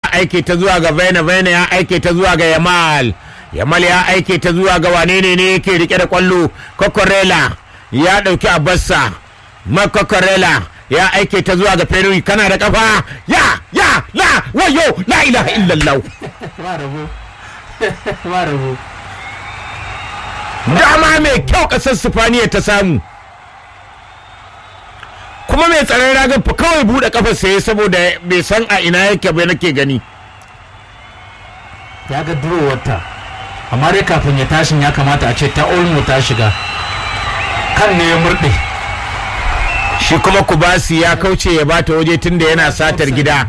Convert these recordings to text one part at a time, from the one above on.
ya aike ta zuwa ga Vaina, Vaina ya aike ta zuwa ga Yamal, Yamal ya aike ta zuwa ga wane ne yake rike da kwallo. Cucurella ya dauki Abassa, Cucurella ya aike ta zuwa ga Perry, kana da kafa la wayo la ilaha illallah. Dama mai kyau kasar Sifaniya ta samu, kuma mai tsaron ragar fa kawai bude kafar sai saboda bai san a ina yake bai nake gani. Ya ga durowarta, amma dai kafin ya tashin ya kamata a ce ta Olmo ta shiga, kan ne ya murɗe. Shi kuma Kubasi ya kauce ya bata waje tunda yana satar gida.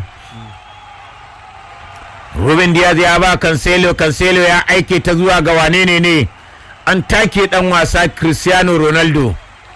Ruben Diaz ya ba Cancelo, Cancelo ya aike ta zuwa ga wane ne an take dan wasa Cristiano Ronaldo.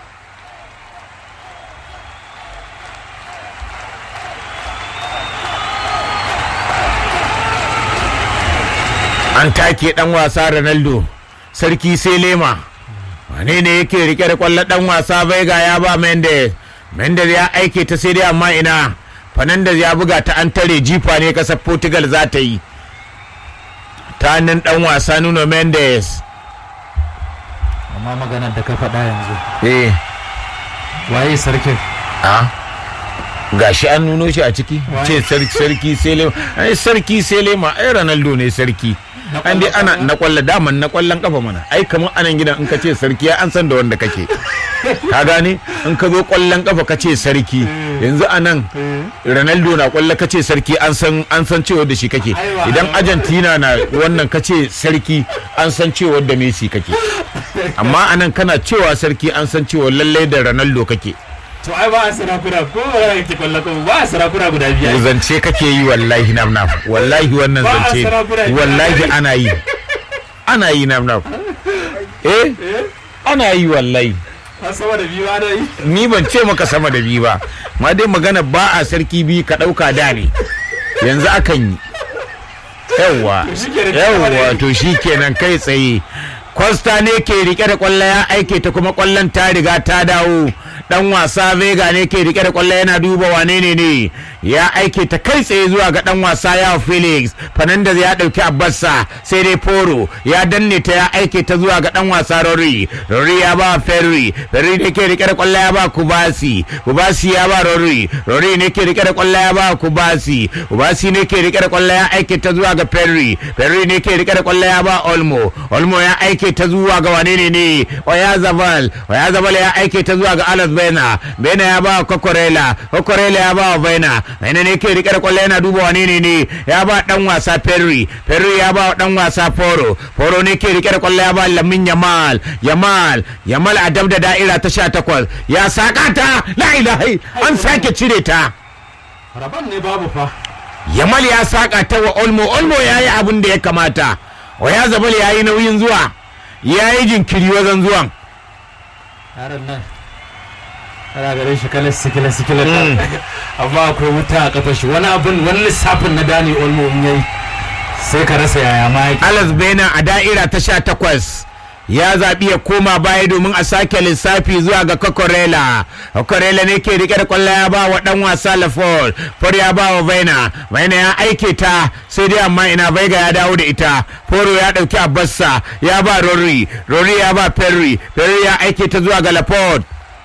An take dan wasa Ronaldo. Sarki Selema wane ne yake rike da kwallon dan wasa Vega ya ba Mendes, Mendes ya aike ta sai dai amma ina Fernandes ya buga ta, an tare, jifa ne kasar Portugal za ta yi ta nan dan wasa Nuno Mendes. Amma maganar da ka faɗa yanzu, waye sarkin? Gashi an nuno shi a ciki, ce sarki Selema. Sarki Selema ai Ronaldo ne sarki. An dai ana na kwalla daman na kwallon kafa mana, ai kamar anan gidan in ka ce sarki an san da wanda kake, ka gane. In ka zo kwallon kafa ka ce sarki, yanzu anan Ronaldo na kwalla ka ce sarki an san cewa da shi kake. Idan Argentina na wannan ka ce sarki an san cewa da Messi kake, amma anan kana cewa sarki an san cewa lallai da Ronaldo kake. To ai ba a sarakuna ko yake kwallon kafa, ba a sarakuna guda biyar. Zance kake yi wallahi nam wallahi wannan zance wallahi ana yi nam ana yi wallahi. Sama da biyu ana yi. Ni ban ce maka sama da biyu ba, ma dai magana ba a sarki biyu ka ɗauka da ne, yanzu akan yi. Yawwa to shi kenan kai tsaye. Costa ne ke rike da kwallo ya aike ta, kuma kwallon ta riga ta dawo. Dan wasa Vega ne ke rike da kwallo yana duba wane ne ya aike ta kai tsaye zuwa ga dan wasa ya Felix. Fernandes ya dauki Abassa, sai dai Poro ya danne ta ya aike ta zuwa ga dan wasa Rory ya ba Ferry ne ke rike da kwallo ya ba Kubasi ya ba Rory ne ke rike da kwallo ya ba Kubasi ne ke rike da kwallo ya aike ta zuwa ga Ferry ne ke rike da kwallo ya ba Olmo ya aike ta zuwa ga wane ne Oyarzabal ya aike ta zuwa ga Alex Bena ya ba Cucurella ya ba Vaina ne ke rike da kwallo yana duba wane ne ya ba dan wasa Perry ya ba dan wasa Poro ne ke rike da kwallo ya ba Lamine Yamal a dab da da'ira ta 18 ya saka ta, la ilaha, an sake cire ta. Rabon ne babu fa. Yamal ya saka ta wa Olmo yayi abin da ya kamata. Oyarzabal yayi nauyin zuwa, yayi jinkiri wajen zuwan. Yaran nan ana gare shi kalar sikila amma akwai wuta a kafa shi, wani lissafin na Dani Olmo in yayi sai ka rasa yaya ma yake. Alex Bena a da'ira ta 18 ya zaɓi ya koma baya domin a sake lissafi zuwa ga Cucurella ne ke rike da kwallo ya ba wa dan wasa Lafort, ya ba wa Vaina ya aike ta, sai dai amma ina Vega ya dawo da ita. Poro ya dauki Abassa ya ba Rory ya ba Perry ya aike ta zuwa ga Lafort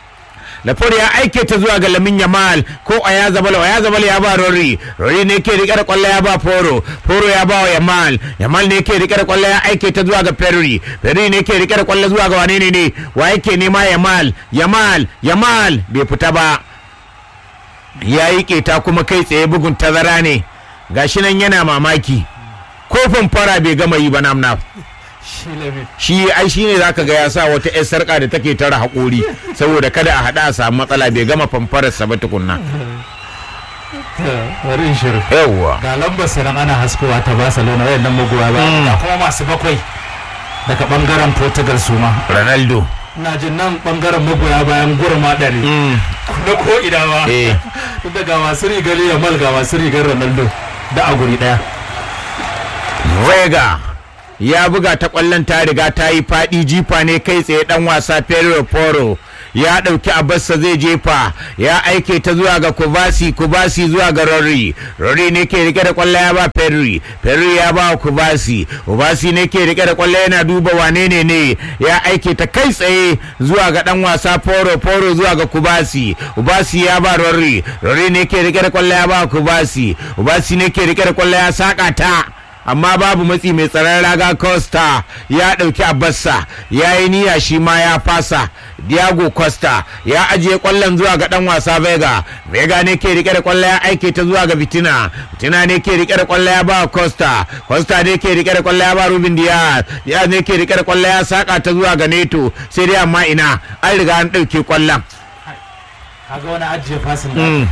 ya aike ta zuwa ga Lamine Yamal ko Oyarzabal ya ba Rory ne ke rike da kwallo ya ba Poro ya ba wa Yamal ne ke rike da kwallo ya aike ta zuwa ga Perry ne ke rike da kwallo zuwa ga wane ne wa yake nema Yamal bai fita ba, ya yi keta kuma kai tsaye bugun tazara ne, gashi nan yana mamaki, kofin fara bai gama yi ba nam. Shi ne zaka ga ya sa wata 'yar sarka da take tara haƙori saboda kada a haɗa a samu matsala, bai gama famfararsa ba tukunna. Warin shiru. Yawwa. Ga lambar sanan ana haskowa ta Barcelona wayannan magoya ba, kuma masu bakwai daga bangaren Portugal su ma. Ronaldo. Ina jin nan bangaren magoya bayan gurma ɗari. Na ko ina ba. Daga masu rigar Yamal ga masu rigar Ronaldo da a guri ɗaya. Vega ya buga ta kwallon ta riga ta yi faɗi, jifa ne kai tsaye dan wasa Pedro Poro ya ɗauki abarsa zai jefa ya aike ta zuwa ga Kubasi zuwa ga Rory ne ke rike da kwallo ya ba Perry ya ba Kubasi ne ke rike da kwallo yana duba wane ne ya aike ta kai tsaye zuwa ga dan wasa Poro zuwa ga Kubasi ya ba Rory ne ke rike da kwallo ya ba Kubasi ne ke rike da kwallo ya saka ta amma babu matsi mai tsaron raga. Costa ya ɗauki abarsa ya yi niyya shi ma ya fasa. Diego Costa ya ajiye kwallon zuwa ga dan wasa Vega ne ke rike da kwallo ya aike ta zuwa ga Vitina ne ke rike da kwallo ya ba Costa ne ke rike da kwallo ya ba Ruben Diaz ne ke rike da kwallo ya saka ta zuwa ga Neto sai dai amma ina an riga an ɗauke kwallon. Kaga wani ajiye fasin da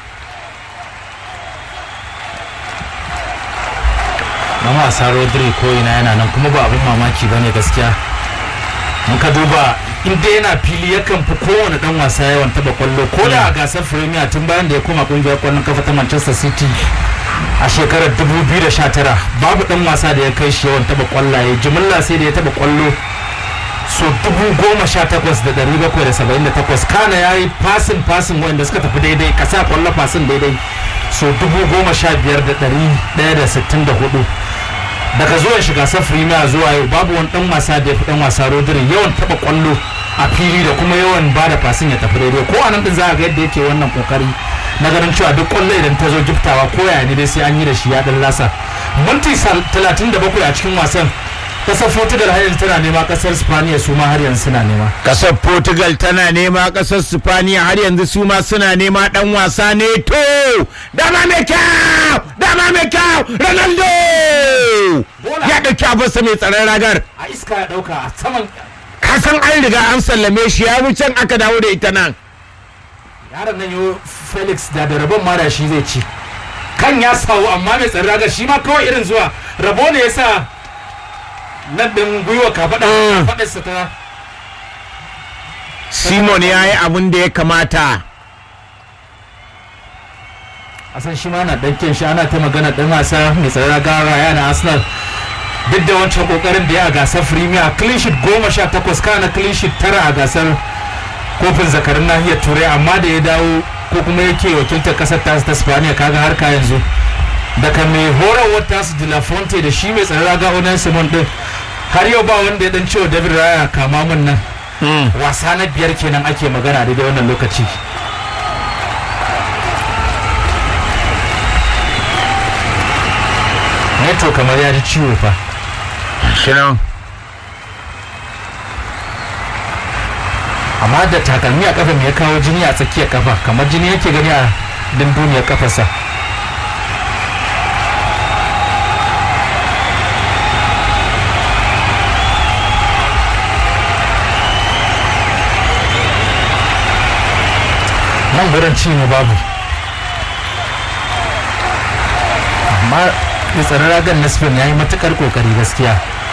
na wasa Rodri ko ina yana nan kuma ba abin mamaki bane gaskiya. Mun ka duba inda yana fili yakan fi kowane dan wasa yawan taba kwallo ko da a gasar Premier tun bayan da ya koma kungiyar kwallon kafa ta Manchester City a shekarar 2019 babu dan wasa da ya kai shi yawan taba kwallaye. Jimilla sai da ya taba kwallo so 18,778. Kana yayi passing wanda suka tafi daidai kasa kwallo passing daidai so 15,164. daga zuwan shiga Premier zuwa yau babu wani dan wasa da ya fi dan wasa Rodri yawan taba kwallo a fili da kuma yawan bada fasin ya tafi daidai. Ko anan din za ga yadda yake wannan kokari na ganin cewa duk kwallo idan ta zo jiftawa ko yaya ne dai sai an yi da shi ya dan lasa. Minti 37 a cikin wasan kasar Portugal har yanzu tana nema, kasar Spaniya su ma har yanzu suna nema. Kasar Portugal tana nema, kasar Spaniya har yanzu su ma suna nema. Dan wasa ne to dama mai kyau Ronaldo ya dauki abarsa mai tsaron ragar a iska ya dauka a saman kasan an riga an sallame shi ya wucen aka dawo da ita nan. Yaron nan yo Felix da rabon ma da shi zai ci kan ya sawo amma mai tsaron ragar shi ma kawai irin zuwa rabo ne yasa nan din gwiwa kafadarsa ta Simon ya yi abin da ya kamata. a san shi ma na ɗanken shi ana ta magana ɗan wasa mai tsarara gara yana Arsenal duk da wancan kokarin da ya a gasar Premier clean sheet 18 kana clean sheet 9 a gasar kofin zakarin nahiyar Turai amma da ya dawo ko kuma yake wakiltar kasar ta Spaniya kaga harka yanzu daga mai horarwar tasu De La Fonte da shi mai tsarara ga Unai Simon din har yau ba wanda ya dan cewa David Raya kama mun nan wasa na 5 kenan ake magana daidai wannan lokaci. Neto kamar ya ji ciwo fa shirin amma da takalmi a kafa mai ya kawo jini a tsakiyar kafa kamar jini yake gani a dunduniyar kafarsa. nan gurin ci mu babu amma mai tsaron ragar na Spain ya yi matukar kokari gaskiya.